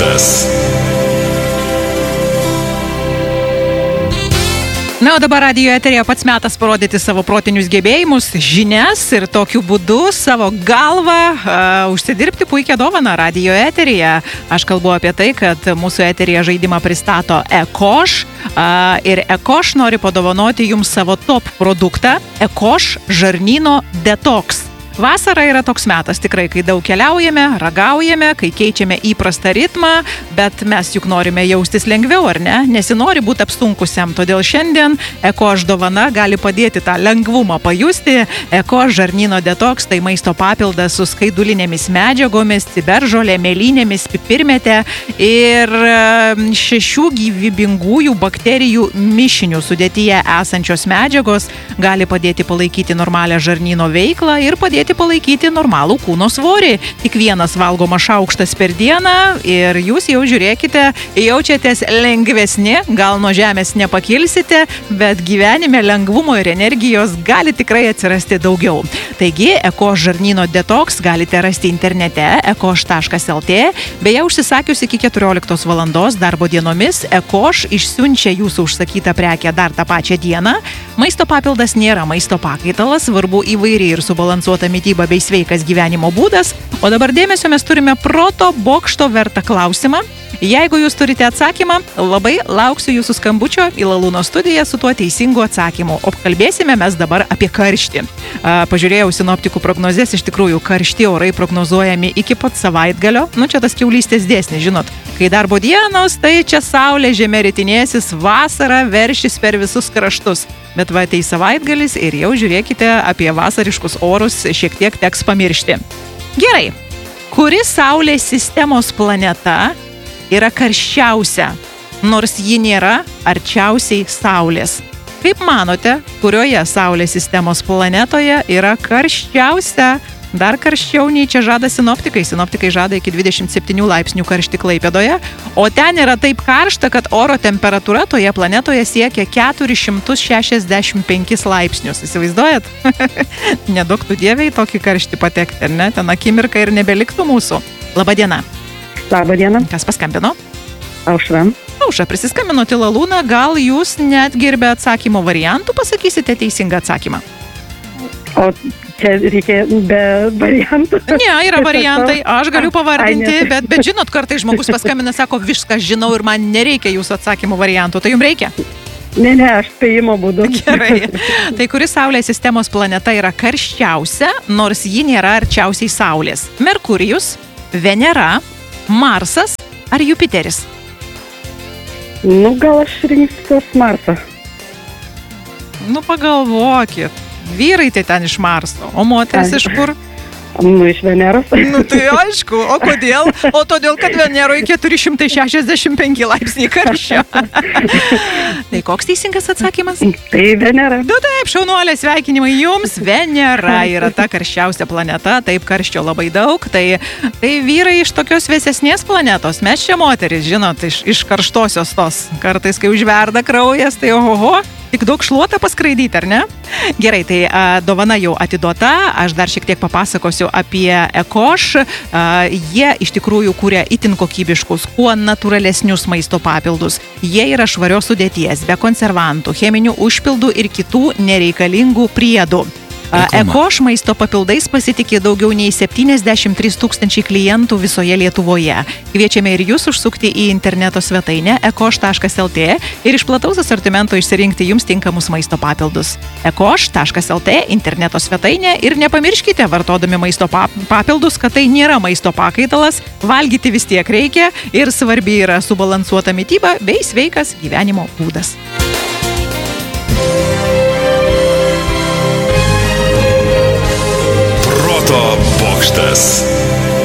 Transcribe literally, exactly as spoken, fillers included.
metas. Na, o dabar radijo eteryje pats metas parodyti savo protinius gebėjimus, žinias ir tokiu būdu savo galvą uh, užsidirbti puikią dovaną radijo eteryje. Aš kalbu apie tai, kad mūsų eteryje žaidimą pristato Ekoš uh, ir Ekoš nori padovanoti jums savo top produktą Ekoš žarnyno detoks. Vasara yra toks metas tikrai, kai daug keliaujame, ragaujame, kai keičiame įprastą ritmą, bet mes juk norime jaustis lengviau, ar ne? Nesinori būti apsunkusiam, todėl šiandien Ekoš dovana gali padėti tą lengvumą pajusti. Ekoš žarnyno detoks tai maisto papildas su skaidulinėmis medžiagomis, ciberžolė, mėlynėmis, pipirmėte ir šešių gyvybingųjų bakterijų mišinių sudėtyje esančios medžiagos gali padėti palaikyti normalią žarnyno veiklą ir padėti palaikyti normalų kūno svorį. Tik vienas valgomas šaukštas per dieną ir jūs jau žiūrėkite, jaučiatės lengvesni, gal nuo žemės nepakilsite, bet gyvenime lengvumo ir energijos gali tikrai atsirasti daugiau. Taigi, Ekoš žarnyno detoks galite rasti internete ekoš taškas lt. Beje, užsisakius iki keturioliktos valandos darbo dienomis, Ekoš išsiunčia jūsų užsakytą prekę dar tą pačią dieną. Maisto papildas nėra maisto pakaitalas, svarbu įvairi ir subalansuota mityba bei sveikas gyvenimo būdas. O dabar dėmesio mes turime proto bokšto vertą klausimą. Jeigu jūs turite atsakymą, labai lauksiu jūsų skambučio į Lalūno studiją su tuo teisingu atsakymu. O kalbėsime mes dabar apie karštį. Pažiūrėjau sinoptikų prognozes, iš tikrųjų karšti orai prognozuojami iki pat savaitgalio. Nu, čia tas kiaulystės dėsnis, žinot. Kai darbo dienos, tai čia saulė žemė ritinėsis, vasara veršis per visus kraštus. Bet va ateis savaitgalis ir jau žiūrėkite, apie vasariškus orus šiek tiek teks pamiršti. Gerai, kuri Saulės sistemos planeta yra karščiausia, nors ji nėra arčiausiai Saulės? Kaip manote, kurioje Saulės sistemos planetoje yra karščiausia? Dar karščiau nei čia žada sinoptikai. Sinoptikai žada iki dvidešimt septynių laipsnių karšti Klaipėdoje, o ten yra taip karšta, kad oro temperatūra toje planetoje siekia keturis šimtus šešiasdešimt penkis laipsnius. Įsivaizduojat? Nedaug tu dieviai tokį karštį patekti, ar ne? Ten akimirka ir nebeliktų mūsų. Labadiena. Labadiena. Kas paskambino? Aušra. Aušra, prisiskambinote Lalūną, gal jūs net gerbė atsakymo variantų, pasakysite teisingą atsakymą. O čia reikia be variantų? Ne, yra variantai, aš galiu pavardinti, bet, bet žinot, kartais žmogus paskambina, sako, viską žinau ir man nereikia jūsų atsakymų variantų, tai jums reikia? Ne, ne, aš spėjimo būdu. Gerai. Tai kuri Saulės sistemos planeta yra karščiausia, nors ji nėra arčiausiai Saulės? Merkurijus, Venera, Marsas ar Jupiteris? Nu, gal aš rinksiuos Marsą. Nu, pagalvokit. Vyrai tai ten iš Marso, o moteris iš kur? Nu, iš Veneros. Nu, tai aišku, o kodėl? O todėl, kad Veneroje keturi šimtai šešiasdešimt penki laipsniai karščio. Tai koks teisingas atsakymas? Tai Venera. Du taip, šaunuolė, sveikinimai jums. Venera yra ta karščiausia planeta, taip karščio labai daug. Tai, tai vyrai iš tokios vėsesnės planetos. Mes čia moteris, žinot, iš, iš karštosios tos. Kartais, kai užverda kraujas, tai ohoho. Tik daug šluotą paskraidyti, ar ne? Gerai, tai a, dovana jau atiduota. Aš dar šiek tiek papasakosiu apie Ekoš. A, jie iš tikrųjų kūrė itin kokybiškus, kuo natūralesnius maisto papildus. Jie yra švarios sudėties, be konservantų, cheminių užpildų ir kitų nereikalingų priedų. Ekoš maisto papildais pasitikė daugiau nei septyniasdešimt trys tūkstančiai klientų visoje Lietuvoje. Kviečiame ir jūs užsukti į interneto svetainę ekoš taškas lt ir iš plataus asortimento išsirinkti jums tinkamus maisto papildus. ekoš taškas lt interneto svetainė ir nepamirškite, vartodami maisto papildus, kad tai nėra maisto pakaitalas, valgyti vis tiek reikia ir svarbi yra subalansuota mityba bei sveikas gyvenimo būdas.